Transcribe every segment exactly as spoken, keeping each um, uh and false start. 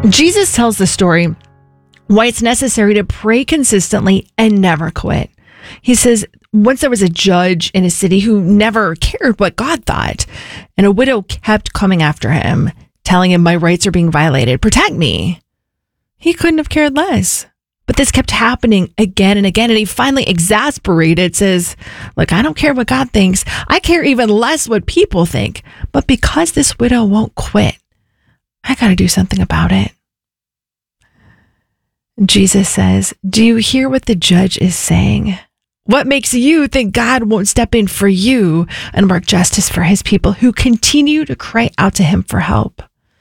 Jesus tells the story why it's necessary to pray consistently and never quit. He says, once there was a judge in a city who never cared what God thought, and a widow kept coming after him, telling him, my rights are being violated, protect me. He couldn't have cared less. But this kept happening again and again, and he finally, exasperated, says, look, I don't care what God thinks. I care even less what people think. But because this widow won't quit, I got to do something about it. Jesus says, do you hear what the judge is saying? What makes you think God won't step in for you and work justice for his people who continue to cry out to him for help?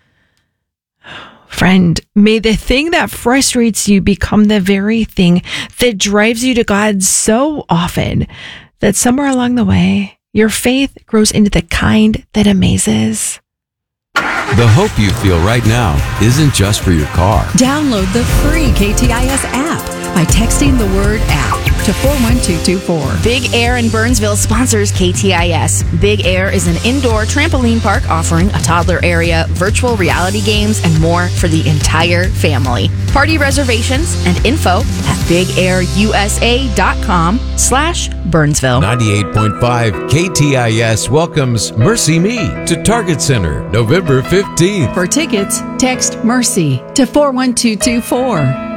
Friend, may the thing that frustrates you become the very thing that drives you to God so often that somewhere along the way, your faith grows into the kind that amazes. The hope you feel right now isn't just for your car. Download the free K T I S app by texting the word app to four one two two four. Big Air in Burnsville sponsors K T I S. Big Air is an indoor trampoline park offering a toddler area, virtual reality games, and more for the entire family. Party reservations and info at big air u s a dot com slash Burnsville. ninety-eight point five K T I S welcomes Mercy Me to Target Center November fifteenth. For tickets, text MERCY to four one two two four.